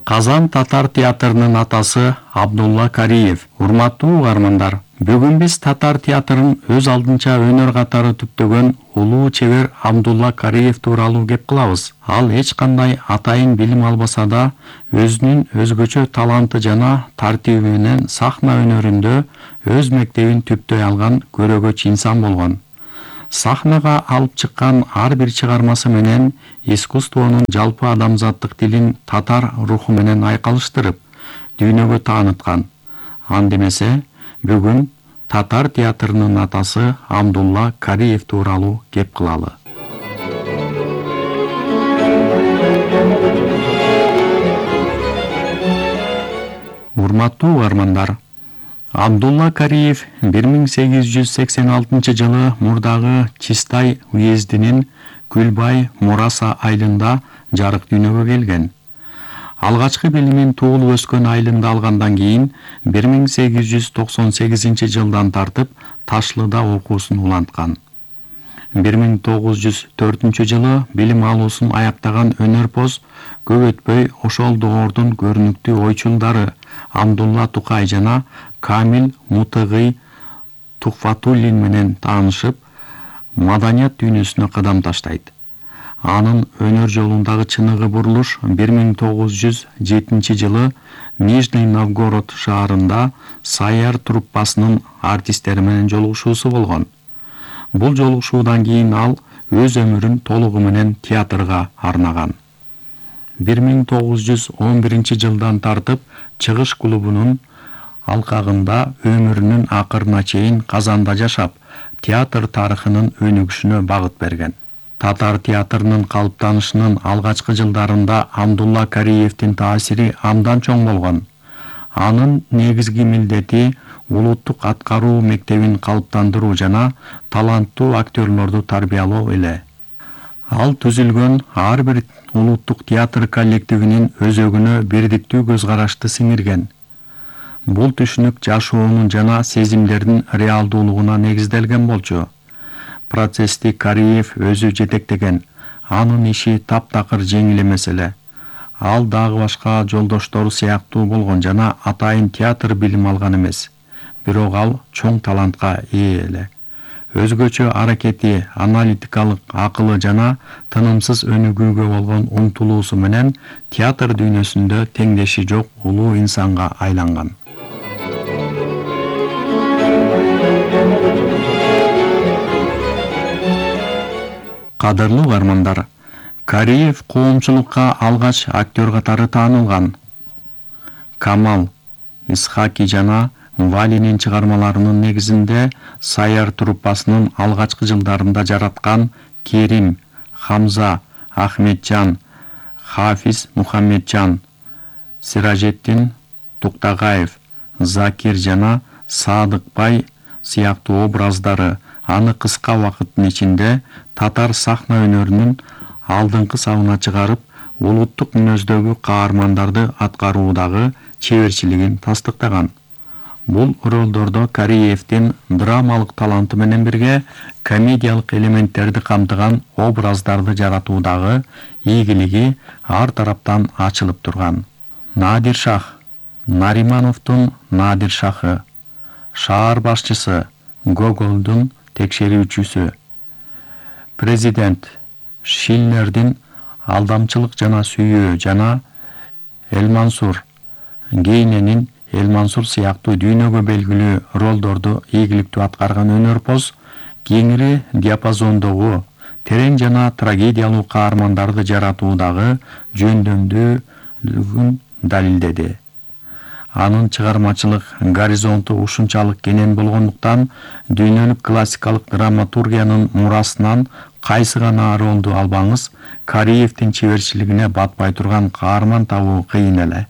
Казан татар театрынын атасы Абдулла Кариев. Урматтуу угармандар, бүгүн биз татар театрын өз алдынча өнөр катары түптөгөн улуу чебер Абдулла Кариев тууралуу кеп кылабыз. Ал эч кандай атайын билим албаса да, өзүнүн өзгөчө таланты жана тартиби менен сахна өнөрүндө өз мектебин түптөй алган көрөгөч инсан болгон. Сахнага алып чыккан ар бир чыгармасы менен искусствонун жалпы адамзаттык тилин татар руху менен айкалыштырып, дүйнөгө тааныткан. Андемесе, бүгүн татар театрынын атасы Абдулла Кариев тууралуу кеп кылалы. Урматтуу угармандар, Абдулла Кариев 1886 жылы мурдагы Чистай уездинин Күлбай Мураса айылында жарык дүйнөгө келген. Алгачкы билимин туулуп өскөн айылында алгандан кийин 1898 жылдан тартып Ташлыда окуусун уланткан. 1904 жылы билим алуусун аяктаган өнөрпоз көп өтпөй ошол доордун көрүнүктүү ойчулдары Абдулла Тукай жана Камил Мутыгый Тухфатуллин менен таанышып, маданият дүйнөсүнө кадам таштайт. Анын өнөр жолундагы чыныгы бурулуш 1907 жылы Нижний Новгород шаарында Саяр труппасынын артисттери менен жолугушуусу болгон. Бул жолугушуудан кийин ал өз өмүрүн толугу менен театрга арнаган. 1911 жылдан тартып Чыгыш клубунун алкагында өмүрүнүн акырына чейин Казанда жашап, театр тарыхынын өнүгүшүнө багыт берген. Татар театрынын калыптанышынын алгачкы жылдарында Абдулла Кариевдин таасири абдан чоң болгон. Анын негизги милдети улуттук аткаруу мектебин калыптандыруу жана таланттуу актерлорду тарбиялоо эле. Ал түзүлгөн ар бир улуттук театр коллективинин өзөгүнө бирдиктүү көз карашты сиңирген. Бул түшүнүк жашоонун жана сезимдердин реалдуулугуна негизделген болчу. Процессти Кариев өзү жетектеген, анын иши таптакыр жеңил эмес эле. Ал дагы башка жолдоштору сыяктуу болгон жана атайын театр билим алган эмес. Бирок ал чоң талантка ээ эле. Өзгөчө аракети, аналитикалык акылы жана тынымсыз өнүгүүгө болгон умтулуусу менен театр дүйнөсүндө теңдеши жок улуу инсанга айланган. Кадырлуу угармандар, Кариев коомчулукка алгач актер катары таанылган. Камал, Исхаки жана Валинин чыгармаларынын негизинде Саяр труппасынын алгачкы жылдарында жараткан Керим, Хамза, Ахметжан, Хафиз Мухаммеджан, Сиражеттин Туктагаев, Закир жана Садыкбай сыяктуу образдары аны кыска убакыттын ичинде татар сахна өнөрүнүн алдыңкы сабына чыгарып, улуттук мүнөздөгү каармандарды аткаруудагы чеберчилигин тастыктаган. Бул ролдордо Кариевдин драмалык таланты менен бирге комедиялык элементтерди камтыган образдарды жаратуудагы ийгилиги ар тараптан ачылып турган. Надир Шах, Наримановдун Надир Шахы, шаар башчысы, Гоголдун текшерүүчүсү, президент, Шиллердин алдамчылык жана сүйүү жана Элмансур, Гейненин Элмансур сыяктуу дүйнөгө белгилүү ролдорду ийгиликтүү аткарган өнөрпоз кеңири диапазондогу терең жана трагедиялуу каармандарды жаратуудагы жөндөмдүүлүгүн далилдеди. Анын чыгармачылык горизонту ушунчалык кенен болгондуктан дүйнөлүк классикалык драматургиянын мурасынан кайсы гана ролду албаңыз, Кариевдин чеберчилигине батпай турган каарман табуу кыйын эле.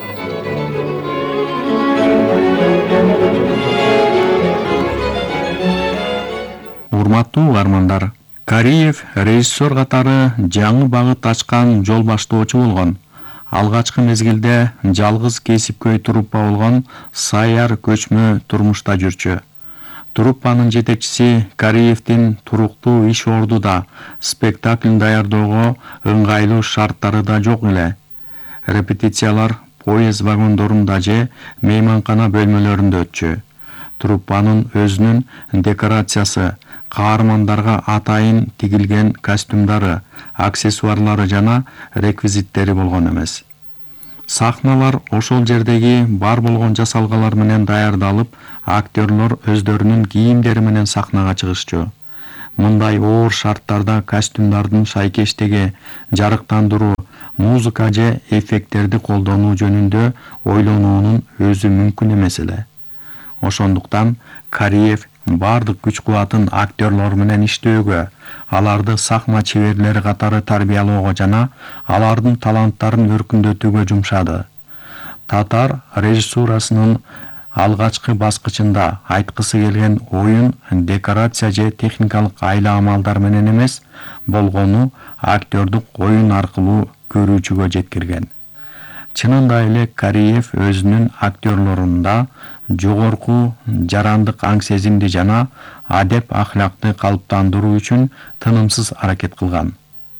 Урматтуу угармандар, Кариев режиссер катары жаңы багыт ачкан жол баштоочу болгон. Алгачкы мезгилде жалгыз кесипкөй труппа болгон Саяр көчмө турмушта жүрчү. Труппанын жетекчиси Кариевдин туруктуу иш орду да, спектакль даярдоого ыңгайлуу шарттары да жок эле. Репетициялар поезд вагондорунда же мейманкана бөлмөлөрүндө өтчү. Труппанын өзүнүн декорациясы, каармандарга атайын тигилген костюмдары, аксессуарлары жана реквизиттери болгон эмес. Сахналар ошол жердеги бар болгон жасалгалар менен даярдалып, актерлор өздөрүнүн кийимдери менен сахнага чыгышчу. Мындай оор шарттарда костюмдардын шайкештиги, жарыктандыруу, музыка же эффекттерди колдонуу жөнүндө ойлонуунун өзү мүмкүн эмес эле. Ошондуктан Кариев бардык күч-кубатын актерлор менен иштөөгө, аларды сахна чеберлери катары тарбиялоого жана алардын таланттарын өркүндөтүүгө жумшады. Татар режиссурасынын алгачкы баскычында айткысы келген оюн декорация же техникалык айла-амалдар менен эмес, болгону актердук оюн аркылуу көрүүчүгө жеткирген. Чынында эле Кариев өзүнүн актерлорунда жогорку жарандык аң сезимди жана адеп ахлакты калыптандыруу үчүн тынымсыз аракет кылган.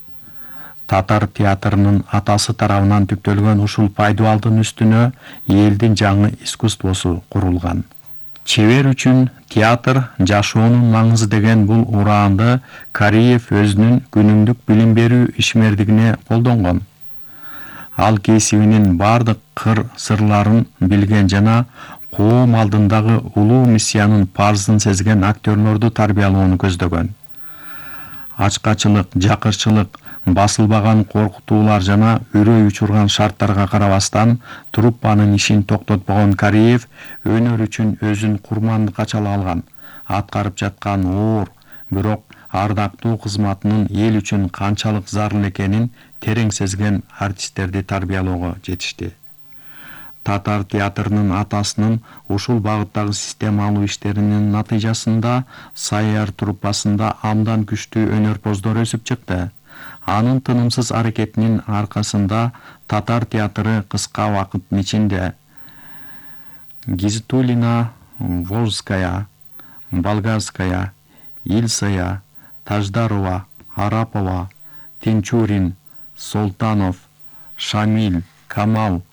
Татар театрынын атасы тарабынан түптөлгөн ушул пайдубалдын үстүнө элдин жаңы искусствосу курулган. Чебер үчүн театр жашоонун маңызы деген бул ураанды Кариев өзүнүн күнүмдүк билим берүү ишмердигине колдонгон. Ал кесибинин бардык кыр-сырларын билген жана коом алдындагы улуу миссиянын парзын сезген актерлорду тарбиялоону көздөгөн. Ачкачылык, жакырчылык, басылбаган коркутуулар жана үрөй учурган шарттарга карабастан труппанын ишин токтотпогон Кариев өнөр үчүн өзүн курмандыкка чала алган, аткарып жаткан оор, бирок ардактуу кызматынын эл үчүн канчалык зарыл экенин терең сезген артисттерди тарбиялоого жетишти. Татар театрынын атасынын ушул багыттагы системалуу иштеринин натыйжасында Саяр труппасында абдан күчтүү өнөрпоздор өсүп чыкты. Анын тынымсыз аракетинин аркасында татар театры кыска вакыттын ичинде Гизатуллина, Волжская, Болгарская, Ильсая, Таждарова, Арапова, Тинчурин, Солтанов, Шамиль, Камал,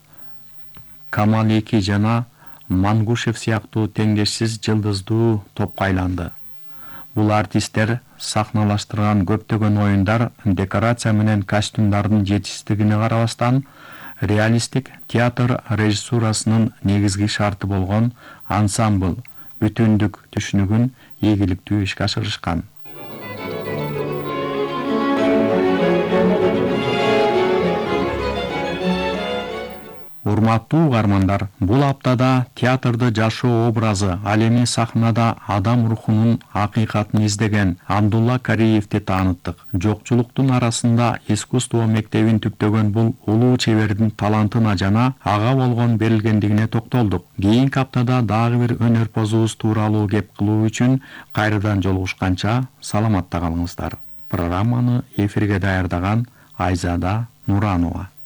Камал-2 жана Мангушев сыяктуу теңдешсиз жылдыздуу топко айланды. Бул артисттер сахналаштырган көптөгөн оюндар декорация менен костюмдардын жетишсиздигине карабастан реалисттик театр режиссурасынын негизги шарты болгон ансамбль бүтүндүк түшүнүгүн ийгиликтүү ишке ашырышкан. Урматтуу угармандар, бул аптада театрды жашоо образы, ал эми сахнада адам рухунун акыйкатын издеген Абдулла Кариевди тааныттык. Жокчулуктун арасында искусство мектебин түптөгөн бул улуу чебердин талантына жана ага болгон берилгендигине токтолдук. Кийинки аптада дагы бир өнөрпозубуз тууралуу кеп кылуу үчүн кайрадан жолугушканча саламатта калыңыздар. Программаны эфирге даярдаган Айзада Нуранова.